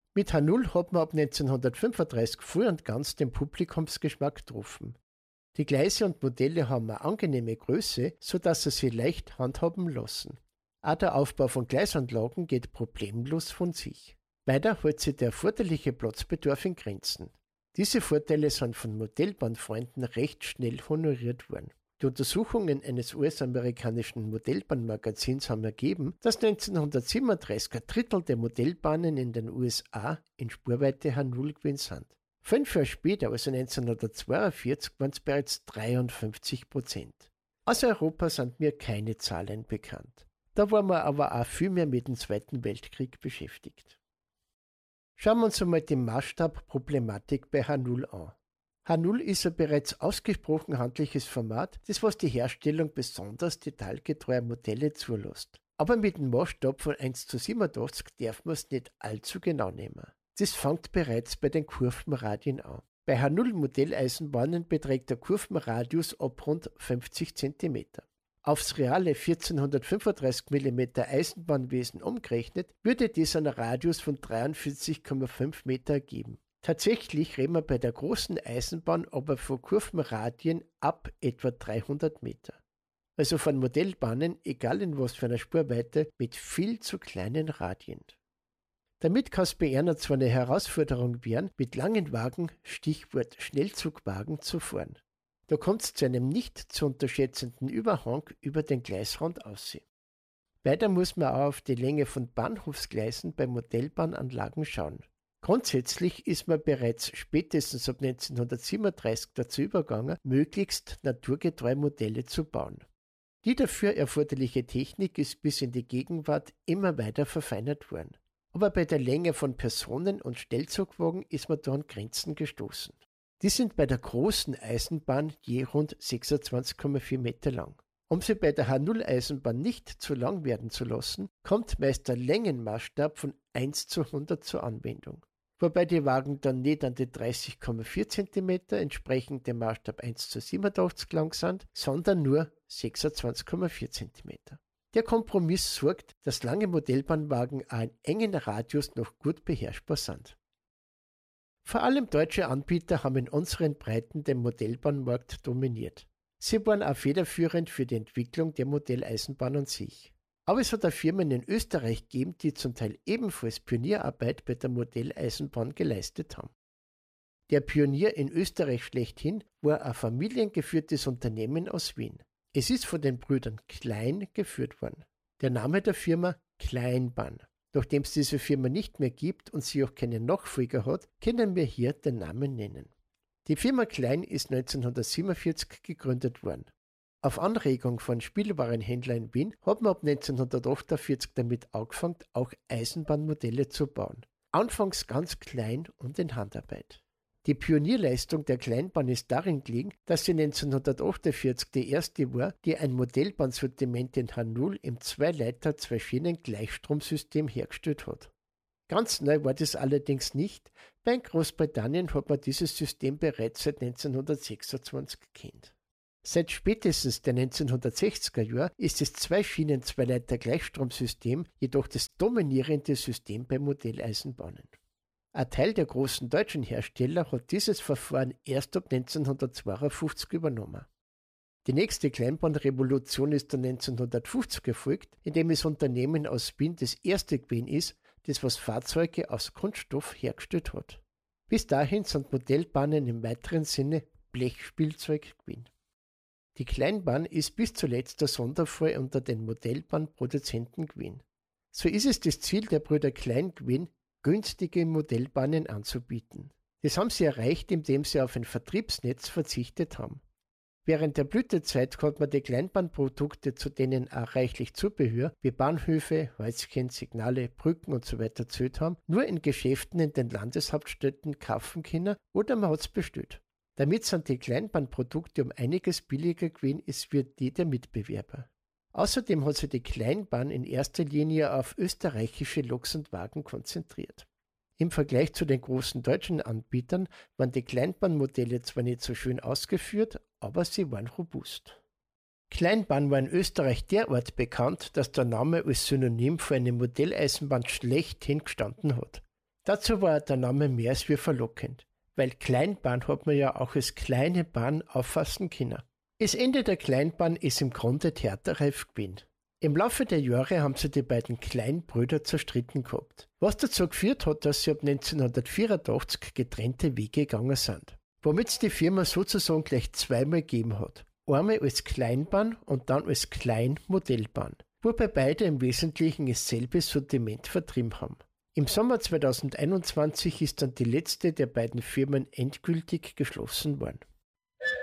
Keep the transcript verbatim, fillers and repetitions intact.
Mit H null hat man ab neunzehnhundertfünfunddreißig voll und ganz den Publikumsgeschmack getroffen. Die Gleise und Modelle haben eine angenehme Größe, sodass sie sich leicht handhaben lassen. Auch der Aufbau von Gleisanlagen geht problemlos von sich. Weiter hält sich der erforderliche Platzbedarf in Grenzen. Diese Vorteile sind von Modellbahnfreunden recht schnell honoriert worden. Die Untersuchungen eines U S-amerikanischen Modellbahnmagazins haben ergeben, dass neunzehnhundertsiebenunddreißig ein Drittel der Modellbahnen in den U S A in Spurweite H null gewesen sind. Fünf Jahre später, also neunzehnhundertzweiundvierzig, waren es bereits dreiundfünfzig Prozent. Aus Europa sind mir keine Zahlen bekannt. Da waren wir aber auch viel mehr mit dem Zweiten Weltkrieg beschäftigt. Schauen wir uns einmal die Maßstabproblematik bei H null an. H null ist ein bereits ausgesprochen handliches Format, das was die Herstellung besonders detailgetreuer Modelle zulässt. Aber mit dem Maßstab von eins zu siebenundachtzig darf man es nicht allzu genau nehmen. Das fängt bereits bei den Kurvenradien an. Bei H null Modelleisenbahnen beträgt der Kurvenradius ab rund fünfzig Zentimeter. Aufs reale vierzehnhundertfünfunddreißig Millimeter Eisenbahnwesen umgerechnet, würde dies einen Radius von dreiundvierzig Komma fünf Meter ergeben. Tatsächlich reden wir bei der großen Eisenbahn aber von Kurvenradien ab etwa dreihundert Meter. Also von Modellbahnen, egal in was für einer Spurweite, mit viel zu kleinen Radien. Damit kann es bei einer zwar eine Herausforderung werden, mit langen Wagen, Stichwort Schnellzugwagen, zu fahren. Da kommt es zu einem nicht zu unterschätzenden Überhang über den Gleisrand aussehen. Weiter muss man auch auf die Länge von Bahnhofsgleisen bei Modellbahnanlagen schauen. Grundsätzlich ist man bereits spätestens ab neunzehnhundertsiebenunddreißig dazu übergegangen, möglichst naturgetreue Modelle zu bauen. Die dafür erforderliche Technik ist bis in die Gegenwart immer weiter verfeinert worden. Aber bei der Länge von Personen- und Schnellzugwagen ist man da an Grenzen gestoßen. Die sind bei der großen Eisenbahn je rund sechsundzwanzig Komma vier Meter lang. Um sie bei der H null Eisenbahn nicht zu lang werden zu lassen, kommt meist der Längenmaßstab von eins zu hundert zur Anwendung. Wobei die Wagen dann nicht an die dreißig Komma vier Zentimeter entsprechend dem Maßstab eins zu siebenundachtzig lang sind, sondern nur sechsundzwanzig Komma vier Zentimeter. Der Kompromiss sorgt, dass lange Modellbahnwagen auch in engen Radius noch gut beherrschbar sind. Vor allem deutsche Anbieter haben in unseren Breiten den Modellbahnmarkt dominiert. Sie waren auch federführend für die Entwicklung der Modelleisenbahn an sich. Aber es hat auch Firmen in Österreich gegeben, die zum Teil ebenfalls Pionierarbeit bei der Modelleisenbahn geleistet haben. Der Pionier in Österreich schlechthin war ein familiengeführtes Unternehmen aus Wien. Es ist von den Brüdern Klein geführt worden. Der Name der Firma Kleinbahn. Nachdem es diese Firma nicht mehr gibt und sie auch keinen Nachfolger hat, können wir hier den Namen nennen. Die Firma Klein ist neunzehnhundertsiebenundvierzig gegründet worden. Auf Anregung von Spielwarenhändlern in Wien hat man ab neunzehnhundertachtundvierzig damit angefangen, auch Eisenbahnmodelle zu bauen. Anfangs ganz klein und in Handarbeit. Die Pionierleistung der Kleinbahn ist darin gelegen, dass sie neunzehnhundertachtundvierzig die erste war, die ein Modellbahnsortiment in H null im Zwei-Leiter-, Zwei-Schienen-Gleichstromsystem hergestellt hat. Ganz neu war das allerdings nicht, bei Großbritannien hat man dieses System bereits seit neunzehnhundertsechsundzwanzig gekannt. Seit spätestens den neunzehnhundertsechziger Jahren ist das Zwei-Schienen-Zwei-Leiter-Gleichstromsystem jedoch das dominierende System bei Modelleisenbahnen. Ein Teil der großen deutschen Hersteller hat dieses Verfahren erst ab neunzehnhundertzweiundfünfzig übernommen. Die nächste Kleinbahnrevolution ist dann neunzehnhundertfünfzig erfolgt, indem das Unternehmen aus Wien das erste gewesen ist, das was Fahrzeuge aus Kunststoff hergestellt hat. Bis dahin sind Modellbahnen im weiteren Sinne Blechspielzeug gewesen. Die Kleinbahn ist bis zuletzt der Sonderfall unter den Modellbahnproduzenten gewesen. So ist es das Ziel der Brüder Klein gewesen, günstige Modellbahnen anzubieten. Das haben sie erreicht, indem sie auf ein Vertriebsnetz verzichtet haben. Während der Blütezeit konnte man die Kleinbahnprodukte, zu denen auch reichlich Zubehör wie Bahnhöfe, Häuschen, Signale, Brücken usw. gezählt haben, nur in Geschäften in den Landeshauptstädten kaufen können oder man hat es bestellt. Damit sind die Kleinbahnprodukte um einiges billiger gewesen als wie die der Mitbewerber. Außerdem hat sich die Kleinbahn in erster Linie auf österreichische Loks und Wagen konzentriert. Im Vergleich zu den großen deutschen Anbietern waren die Kleinbahnmodelle zwar nicht so schön ausgeführt, aber sie waren robust. Kleinbahn war in Österreich derart bekannt, dass der Name als Synonym für eine Modelleisenbahn schlechthin gestanden hat. Dazu war der Name mehr als wie verlockend, weil Kleinbahn hat man ja auch als kleine Bahn auffassen können. Das Ende der Kleinbahn ist im Grunde theaterreif gewesen. Im Laufe der Jahre haben sie die beiden Kleinbrüder zerstritten gehabt, was dazu geführt hat, dass sie ab neunzehnhundertvierundachtzig getrennte Wege gegangen sind, womit es die Firma sozusagen gleich zweimal gegeben hat. Einmal als Kleinbahn und dann als Kleinmodellbahn, wobei beide im Wesentlichen dasselbe Sortiment vertrieben haben. Im Sommer zweitausendeinundzwanzig ist dann die letzte der beiden Firmen endgültig geschlossen worden.